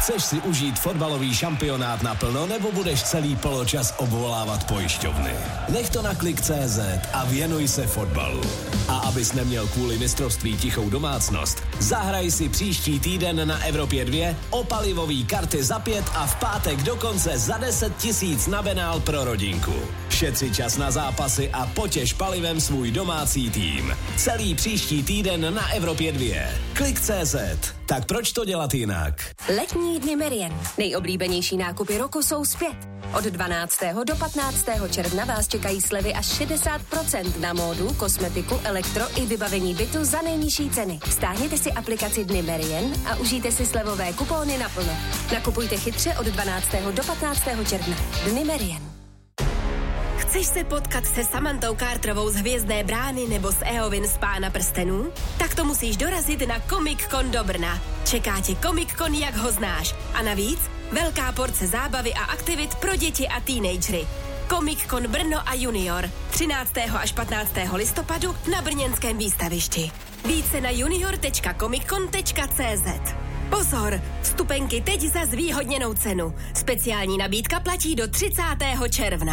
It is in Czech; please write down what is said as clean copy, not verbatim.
Chceš si užít fotbalový šampionát naplno, nebo budeš celý poločas obvolávat pojišťovny? Nech to na Klik.cz a věnuj se fotbalu. A abys neměl kvůli mistrovství tichou domácnost, zahraj si příští týden na Evropě 2 o palivový karty za 5 a v pátek dokonce za 10 000 na benál pro rodinku. Šetři čas na zápasy a potěš palivem svůj domácí tým. Celý příští týden na Evropě 2. Klik.cz. Tak proč to dělat jinak? Letní dny Merian. Nejoblíbenější nákupy roku jsou zpět. Od 12. do 15. června vás čekají slevy až 60% na módu, kosmetiku, elektro i vybavení bytu za nejnižší ceny. Stáhněte si aplikaci Dny Merian a užijte si slevové kupóny naplno. Nakupujte chytře od 12. do 15. června. Dny Merian. Chceš se potkat se Samantou Carterovou z Hvězdné brány nebo s Eowyn z Pána prstenů? Tak to musíš dorazit na Comic Con do Brna. Čeká tě Comic Con, jak ho znáš. A navíc velká porce zábavy a aktivit pro děti a teenagery. Comic Con Brno a Junior. 13. až 15. listopadu na brněnském výstavišti. Více na junior.comiccon.cz. Pozor, vstupenky teď za zvýhodněnou cenu. Speciální nabídka platí do 30. června.